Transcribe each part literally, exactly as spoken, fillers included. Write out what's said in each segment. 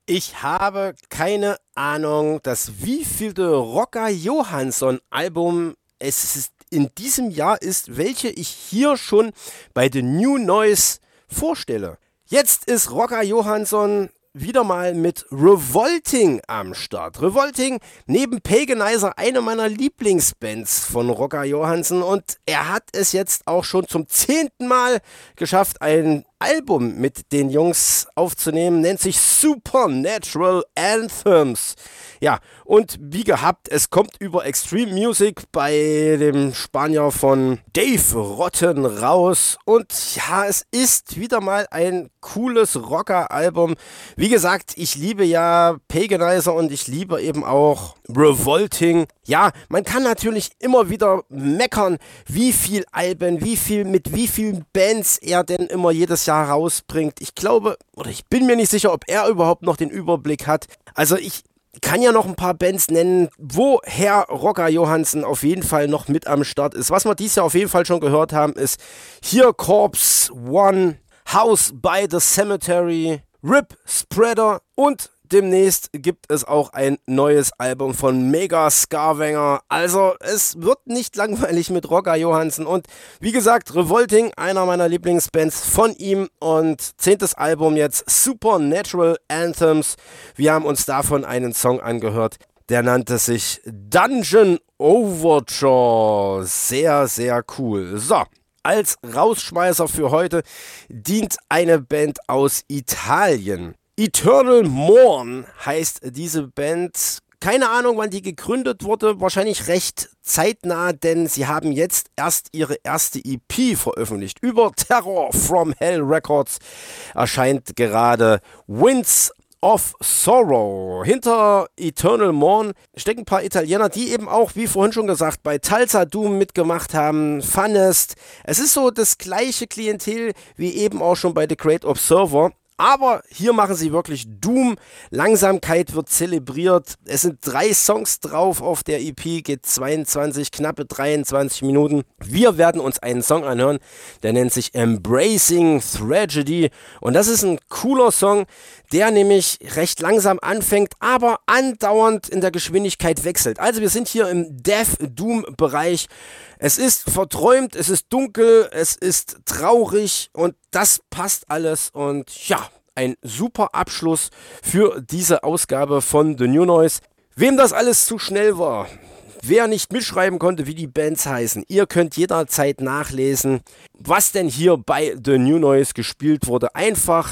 Ich habe keine Ahnung, das wievielte Rocker Johansson Album es ist in diesem Jahr ist, welche ich hier schon bei The New Noise vorstelle. Jetzt ist Rocker Johansson wieder mal mit Revolting am Start. Revolting, neben Paganizer, eine meiner Lieblingsbands von Rocker Johansson, und er hat es jetzt auch schon zum zehnten Mal geschafft, ein Album mit den Jungs aufzunehmen, nennt sich Supernatural Anthems. Ja, und wie gehabt, es kommt über Extreme Music bei dem Spanier von Dave Rotten raus. Und ja, es ist wieder mal ein cooles Rocker-Album. Wie gesagt, ich liebe ja Paganizer und ich liebe eben auch Revolting. Ja, man kann natürlich immer wieder meckern, wie viel Alben, wie viel, mit wie vielen Bands er denn immer jedes Jahr rausbringt. Ich glaube, oder ich bin mir nicht sicher, ob er überhaupt noch den Überblick hat. Also ich kann ja noch ein paar Bands nennen, wo Herr Rocker Johansson auf jeden Fall noch mit am Start ist. Was wir dieses Jahr auf jeden Fall schon gehört haben, ist hier Corpse One, House by the Cemetery, Rip Spreader, und demnächst gibt es auch ein neues Album von Mega Scarwanger. Also es wird nicht langweilig mit Rocker Johansson. Und wie gesagt, Revolting, einer meiner Lieblingsbands von ihm, und zehntes Album jetzt, Supernatural Anthems. Wir haben uns davon einen Song angehört, der nannte sich Dungeon Overture. Sehr, sehr cool. So. Als Rausschmeißer für heute dient eine Band aus Italien. Eternal Mourn heißt diese Band. Keine Ahnung, wann die gegründet wurde. Wahrscheinlich recht zeitnah, denn sie haben jetzt erst ihre erste E P veröffentlicht. Über Terror from Hell Records erscheint gerade Winds of Sorrow. Hinter Eternal Mourn stecken ein paar Italiener, die eben auch, wie vorhin schon gesagt, bei Tulsa Doom mitgemacht haben, Funnest. Es ist so das gleiche Klientel wie eben auch schon bei The Great Observer. Aber hier machen sie wirklich Doom. Langsamkeit wird zelebriert. Es sind drei Songs drauf auf der E P, geht zweiundzwanzig, knappe dreiundzwanzig Minuten. Wir werden uns einen Song anhören, der nennt sich Embracing Tragedy. Und das ist ein cooler Song, der nämlich recht langsam anfängt, aber andauernd in der Geschwindigkeit wechselt. Also wir sind hier im Death-Doom-Bereich. Es ist verträumt, es ist dunkel, es ist traurig, und das passt alles. Und ja, ein super Abschluss für diese Ausgabe von The New Noise. Wem das alles zu schnell war, wer nicht mitschreiben konnte, wie die Bands heißen, ihr könnt jederzeit nachlesen, was denn hier bei The New Noise gespielt wurde. Einfach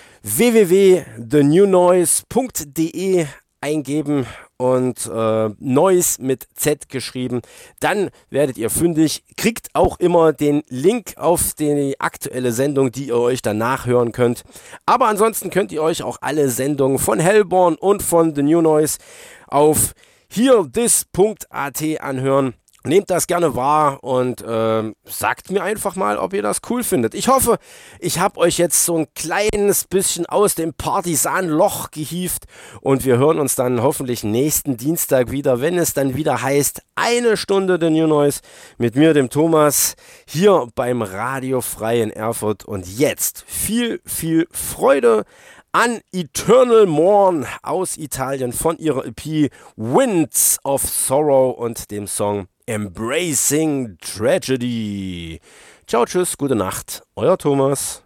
w w w punkt the new noise punkt d e eingeben und äh, Noise mit Z geschrieben, dann werdet ihr fündig, kriegt auch immer den Link auf die aktuelle Sendung, die ihr euch danach hören könnt. Aber ansonsten könnt ihr euch auch alle Sendungen von Hellborn und von The New Noise auf hearthis punkt a t anhören. Nehmt das gerne wahr und ähm, sagt mir einfach mal, ob ihr das cool findet. Ich hoffe, ich habe euch jetzt so ein kleines bisschen aus dem Partisanloch gehievt, und wir hören uns dann hoffentlich nächsten Dienstag wieder, wenn es dann wieder heißt, eine Stunde The New Noise mit mir, dem Thomas, hier beim Radio Frei in Erfurt. Und jetzt viel, viel Freude an Eternal Mourn aus Italien von ihrer E P Winds of Sorrow und dem Song Embracing Tragedy. Ciao, tschüss, gute Nacht, euer Thomas.